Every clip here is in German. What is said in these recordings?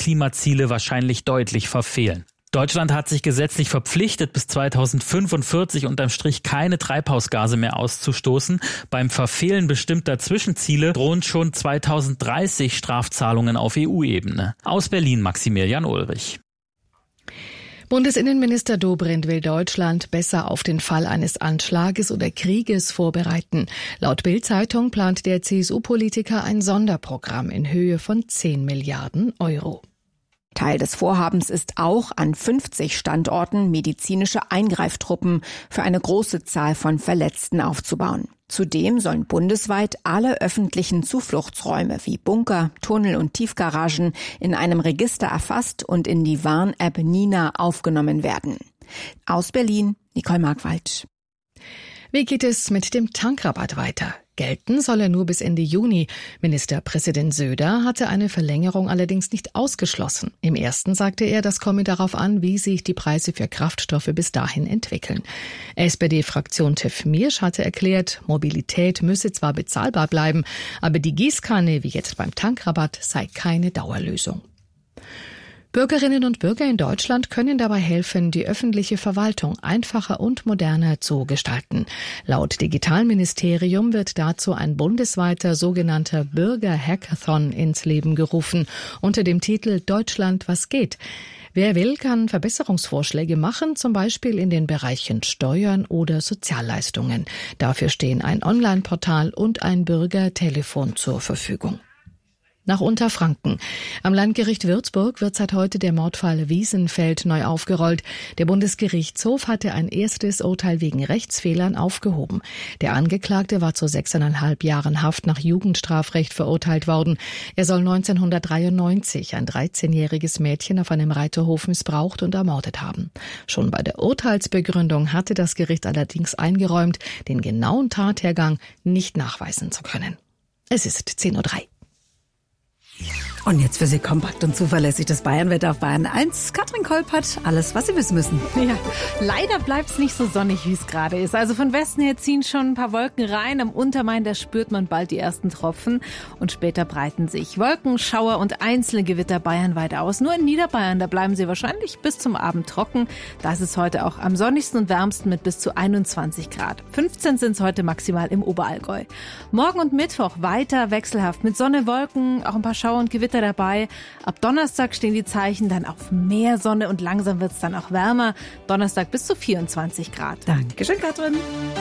Klimaziele wahrscheinlich deutlich verfehlen. Deutschland hat sich gesetzlich verpflichtet, bis 2045 unterm Strich keine Treibhausgase mehr auszustoßen. Beim Verfehlen bestimmter Zwischenziele drohen schon 2030 Strafzahlungen auf EU-Ebene. Aus Berlin Maximilian Ulrich. Bundesinnenminister Dobrindt will Deutschland besser auf den Fall eines Anschlages oder Krieges vorbereiten. Laut Bild-Zeitung plant der CSU-Politiker ein Sonderprogramm in Höhe von 10 Milliarden Euro. Teil des Vorhabens ist auch, an 50 Standorten medizinische Eingreiftruppen für eine große Zahl von Verletzten aufzubauen. Zudem sollen bundesweit alle öffentlichen Zufluchtsräume wie Bunker, Tunnel und Tiefgaragen in einem Register erfasst und in die Warn-App Nina aufgenommen werden. Aus Berlin, Nicole Markwald. Wie geht es mit dem Tankrabatt weiter? Gelten soll er nur bis Ende Juni. Ministerpräsident Söder hatte eine Verlängerung allerdings nicht ausgeschlossen. Im ersten sagte er, das komme darauf an, wie sich die Preise für Kraftstoffe bis dahin entwickeln. SPD-Fraktion Tiff Miersch hatte erklärt, Mobilität müsse zwar bezahlbar bleiben, aber die Gießkanne, wie jetzt beim Tankrabatt, sei keine Dauerlösung. Bürgerinnen und Bürger in Deutschland können dabei helfen, die öffentliche Verwaltung einfacher und moderner zu gestalten. Laut Digitalministerium wird dazu ein bundesweiter sogenannter Bürger-Hackathon ins Leben gerufen, unter dem Titel Deutschland, was geht? Wer will, kann Verbesserungsvorschläge machen, zum Beispiel in den Bereichen Steuern oder Sozialleistungen. Dafür stehen ein Online-Portal und ein Bürgertelefon zur Verfügung. Nach Unterfranken. Am Landgericht Würzburg wird seit heute der Mordfall Wiesenfeld neu aufgerollt. Der Bundesgerichtshof hatte ein erstes Urteil wegen Rechtsfehlern aufgehoben. Der Angeklagte war zu 6,5 Jahren Haft nach Jugendstrafrecht verurteilt worden. Er soll 1993 ein 13-jähriges Mädchen auf einem Reiterhof missbraucht und ermordet haben. Schon bei der Urteilsbegründung hatte das Gericht allerdings eingeräumt, den genauen Tathergang nicht nachweisen zu können. Es ist 10:03 Uhr. Und jetzt für Sie kompakt und zuverlässig das Bayernwetter auf Bayern 1. Katrin Kolpert, alles, was Sie wissen müssen. Ja, leider bleibt es nicht so sonnig, wie es gerade ist. Also von Westen her ziehen schon ein paar Wolken rein. Am Untermain, da spürt man bald die ersten Tropfen. Und später breiten sich Wolken, Schauer und einzelne Gewitter bayernweit aus. Nur in Niederbayern, da bleiben sie wahrscheinlich bis zum Abend trocken. Da ist es heute auch am sonnigsten und wärmsten mit bis zu 21 Grad. 15 sind es heute maximal im Oberallgäu. Morgen und Mittwoch weiter wechselhaft mit Sonne, Wolken, auch ein paar Schauer und Gewitter dabei. Ab Donnerstag stehen die Zeichen dann auf mehr Sonne und langsam wird es dann auch wärmer. Donnerstag bis zu 24 Grad. Dankeschön, Katrin.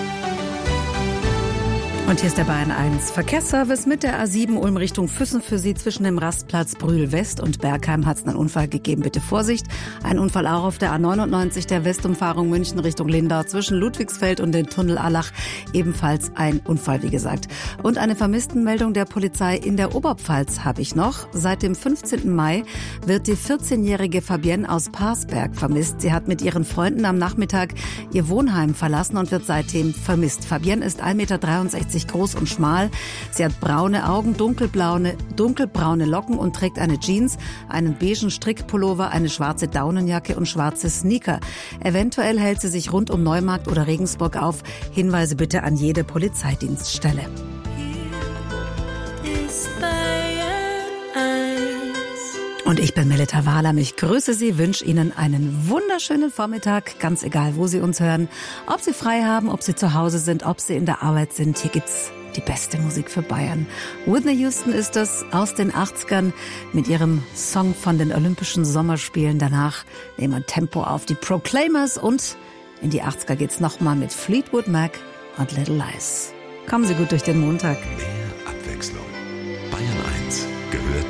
Und hier ist der Bayern 1 Verkehrsservice mit der A7 Ulm Richtung Füssen für Sie. Zwischen dem Rastplatz Brühl West und Bergheim hat es einen Unfall gegeben. Bitte Vorsicht. Ein Unfall auch auf der A99 der Westumfahrung München Richtung Lindau zwischen Ludwigsfeld und dem Tunnel Allach. Ebenfalls ein Unfall, wie gesagt. Und eine Vermisstenmeldung der Polizei in der Oberpfalz habe ich noch. Seit dem 15. Mai wird die 14-jährige Fabienne aus Parsberg vermisst. Sie hat mit ihren Freunden am Nachmittag ihr Wohnheim verlassen und wird seitdem vermisst. Fabienne ist 1,63 Meter groß und schmal. Sie hat braune Augen, dunkelbraune Locken und trägt eine Jeans, einen beigen Strickpullover, eine schwarze Daunenjacke und schwarze Sneaker. Eventuell hält sie sich rund um Neumarkt oder Regensburg auf. Hinweise bitte an jede Polizeidienststelle. Und ich bin Melita Wahlam. Ich grüße Sie, wünsche Ihnen einen wunderschönen Vormittag, ganz egal, wo Sie uns hören. Ob Sie frei haben, ob Sie zu Hause sind, ob Sie in der Arbeit sind. Hier gibt's die beste Musik für Bayern. Whitney Houston ist es aus den 80ern mit ihrem Song von den Olympischen Sommerspielen. Danach nehmen wir Tempo auf die Proclaimers und in die 80er geht's nochmal mit Fleetwood Mac und Little Lies. Kommen Sie gut durch den Montag.